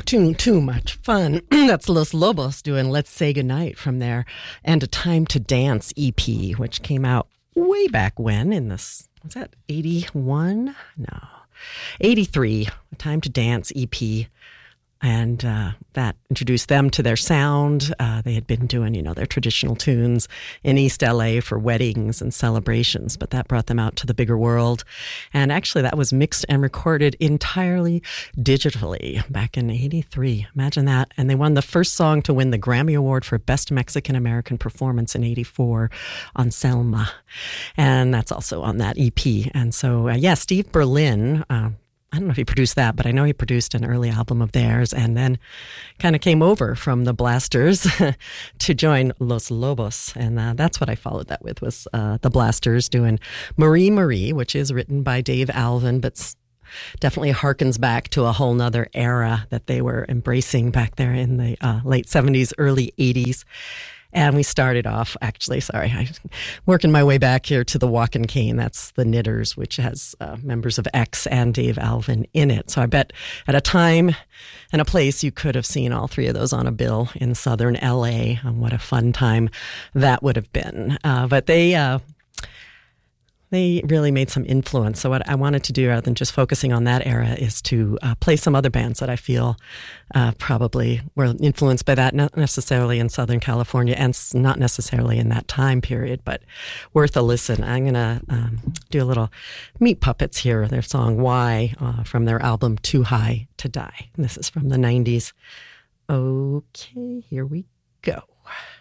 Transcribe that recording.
too much fun. That's Los Lobos doing Let's Say Goodnight from their And a Time to Dance EP, which came out way back when in this, was that 81? No, 83, A Time to Dance EP. And that introduced them to their sound. They had been doing, their traditional tunes in East LA for weddings and celebrations, but that brought them out to the bigger world. And actually, that was mixed and recorded entirely digitally back in 83. Imagine that. And they won the first song to win the Grammy Award for Best Mexican American Performance in 84 on Selma. And that's also on that EP. And so, Steve Berlin, I don't know if he produced that, but I know he produced an early album of theirs and then kind of came over from the Blasters to join Los Lobos. And that's what I followed that with, was the Blasters doing Marie Marie, which is written by Dave Alvin, but definitely harkens back to a whole nother era that they were embracing back there in the late 70s, early 80s. And we started off, I'm working my way back here to the Walk and Cane. That's the Knitters, which has members of X and Dave Alvin in it. So I bet at a time and a place you could have seen all three of those on a bill in southern LA. And what a fun time that would have been. But they really made some influence. So what I wanted to do, rather than just focusing on that era, is to play some other bands that I feel probably were influenced by that, not necessarily in Southern California and not necessarily in that time period, but worth a listen. I'm going to do a little Meat Puppets here, their song Why, from their album Too High to Die. And this is from the 90s. Okay, here we go.